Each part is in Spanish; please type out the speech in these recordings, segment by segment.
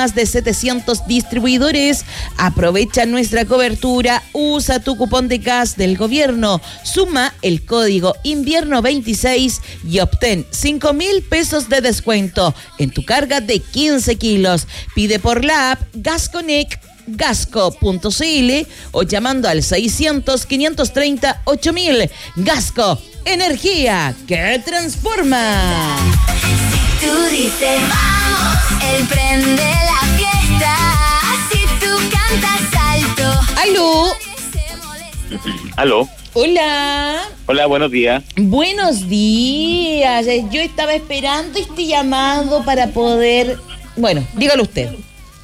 Más de 700 distribuidores. Aprovecha nuestra cobertura, usa tu cupón de gas del gobierno, suma el código invierno 26 y obtén 5,000 pesos de descuento en tu carga de 15 kilos. Pide por la app GasConnect, gasco.cl o llamando al 600-530-8000. Gasco, energía que transforma. Tú dices vamos, él prende la fiesta. Si tú cantas alto. ¡Aló! Aló. Hola. Hola, buenos días. Buenos días. Yo estaba esperando este llamado para poder... Bueno, dígalo usted.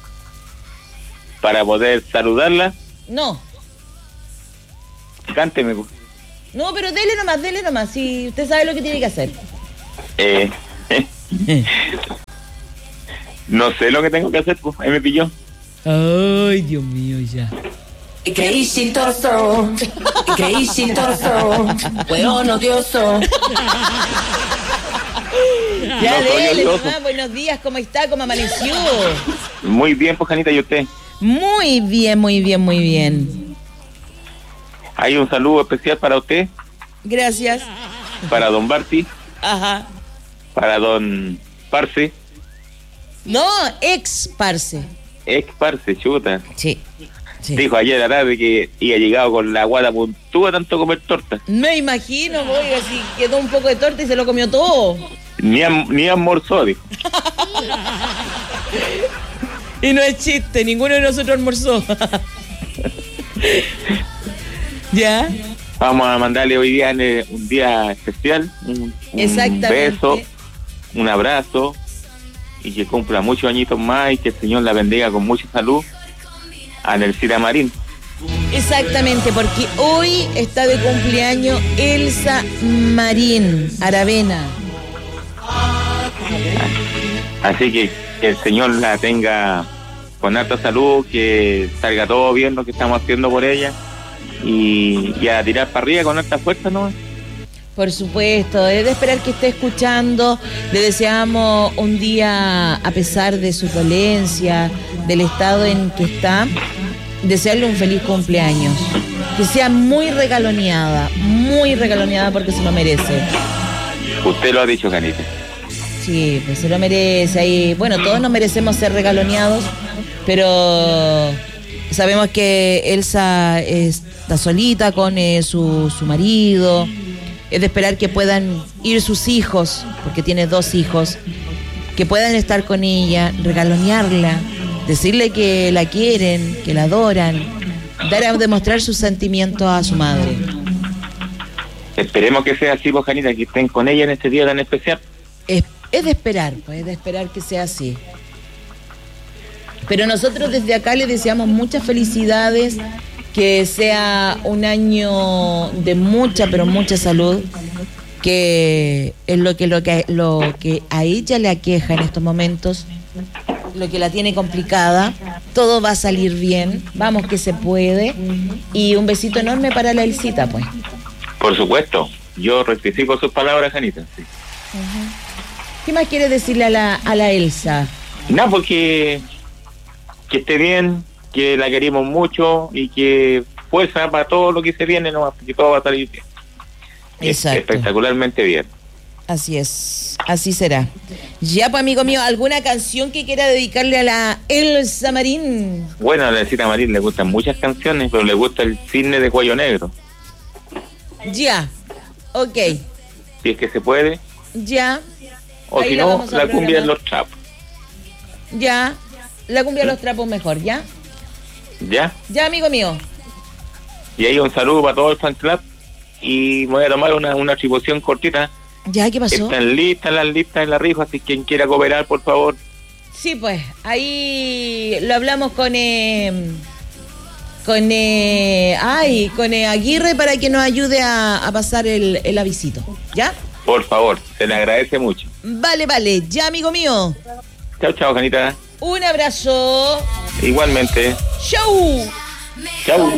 Para poder saludarla, No. cánteme. No, pero dele nomás, si usted sabe lo que tiene que hacer. No sé lo que tengo que hacer, pues, ahí me pilló. Ay, Dios mío, ya. Crazy torso, weón odioso. Ya, No soy dele odioso. nomás, buenos días, ¿cómo está? ¿Cómo amaneció? Muy bien, pues, Janita, ¿y usted? Muy bien, muy bien, muy bien. Hay un saludo especial para usted, Gracias. para don Barty, Ajá. para don Parce, No, ex-parce. ex Parce, chuta. Sí. Dijo ayer a la tarde que iba llegado con la guata puntúa tanto comer torta. Me imagino, oiga, si quedó un poco de torta y se lo comió todo. Ni almorzó, dijo. Y no es chiste, ninguno de nosotros almorzó. ¿Ya? Vamos a mandarle hoy día un día especial, un Exactamente. beso, un abrazo, y que cumpla muchos añitos más y que el Señor la bendiga con mucha salud a Nelsita Marín. Exactamente, porque hoy está de cumpleaños Elsa Marín Aravena. Así que el Señor la tenga con alta salud, que salga todo bien lo que estamos haciendo por ella y a tirar para arriba con alta fuerza, ¿no? Por supuesto, es de esperar que esté escuchando. Le deseamos un día, a pesar de su dolencia, del estado en que está, desearle un feliz cumpleaños. Que sea muy regaloneada porque se lo merece. Usted lo ha dicho, Janita. Sí, pues se lo merece. Ahí, bueno, todos nos merecemos ser regaloneados, pero sabemos que Elsa está solita con su marido. Es de esperar que puedan ir sus hijos, porque tiene 2 hijos, que puedan estar con ella, regalonearla, decirle que la quieren, que la adoran, dar a demostrar sus sentimientos a su madre. Esperemos que sea así, vos, Janita, que estén con ella en este día tan especial. Es de esperar, pues, es de esperar que sea así. Pero nosotros desde acá le deseamos muchas felicidades, que sea un año de mucha, pero mucha salud, que es lo que a ella le aqueja en estos momentos, lo que la tiene complicada. Todo va a salir bien, vamos que se puede, y un besito enorme para la Elsita, pues. Por supuesto, yo rectifico sus palabras, Janita. Sí. ¿Qué más quiere decirle a la Elsa? No, porque que esté bien, que la queremos mucho y que fuerza para todo lo que se viene, ¿no? Que todo va a salir bien. Exacto. Espectacularmente bien. Así es, así será. Ya, pues, amigo mío, ¿alguna canción que quiera dedicarle a la Elsa Marín? Bueno, a la Nelsita Marín le gustan muchas canciones, pero le gusta el cisne de cuello negro. Ya, ok, Si es que se puede, ya, o Ahí si la no, vamos a la cumbia programar. en los trapos. ya. La cumbia de los trapos mejor, ¿ya? ¿Ya? Ya, amigo mío. Y ahí un saludo para todo el fan club. Y me voy a tomar una atribución cortita. Ya, ¿qué pasó? Están listas las listas en la rifa, así que quien quiera cooperar, por favor. Sí, pues, ahí lo hablamos con Aguirre para que nos ayude a pasar el avisito, ¿ya? Por favor, se le agradece mucho. Vale, ya, amigo mío. Chao, chao, Janita. Un abrazo. Igualmente. ¡Show! Chao.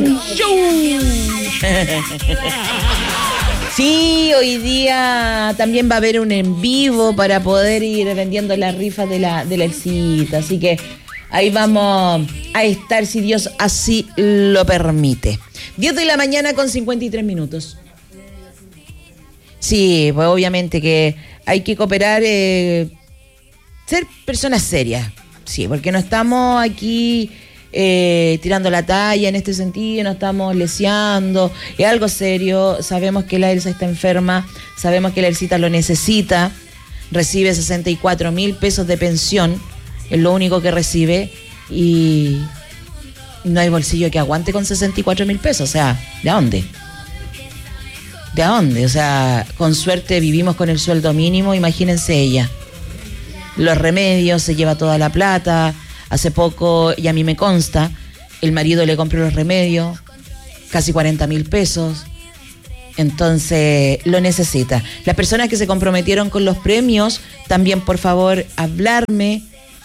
Sí, hoy día también va a haber un en vivo para poder ir vendiendo las rifas de la Elsita. Así que Ahí vamos a estar si Dios así lo permite. 10 de la mañana con 53 minutos. Sí, pues obviamente que hay que cooperar, ser personas serias. Sí, porque no estamos aquí tirando la talla en este sentido, no estamos leseando, es algo serio. Sabemos que la Elsa está enferma, sabemos que la Elsita lo necesita, recibe 64.000 pesos de pensión, es lo único que recibe, y no hay bolsillo que aguante con 64.000 pesos, o sea, ¿de dónde? ¿De dónde? O sea, con suerte vivimos con el sueldo mínimo, imagínense ella. Los remedios, se lleva toda la plata. Hace poco, y a mí me consta, el marido le compró los remedios, casi 40.000 pesos. Entonces, lo necesita. Las personas que se comprometieron con los premios, también por favor, hablarme.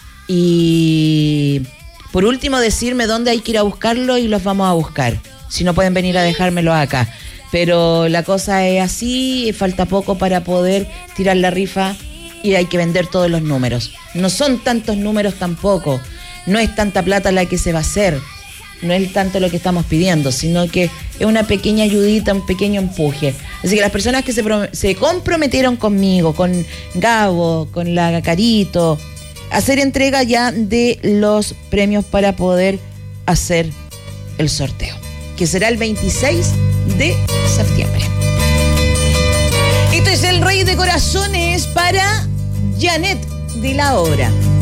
Y por último, decirme dónde hay que ir a buscarlo y los vamos a buscar. Si no, pueden venir a dejármelo acá. Pero la cosa es así, falta poco para poder tirar la rifa y hay que vender todos los números. No son tantos números tampoco, no es tanta plata la que se va a hacer, no es tanto lo que estamos pidiendo, sino que es una pequeña ayudita, un pequeño empuje. Así que las personas que se comprometieron conmigo, con Gabo, con la Carito, a hacer entrega ya de los premios para poder hacer el sorteo, que será el 26 de septiembre. Esto es el Rey de Corazones para Janet de la Hora.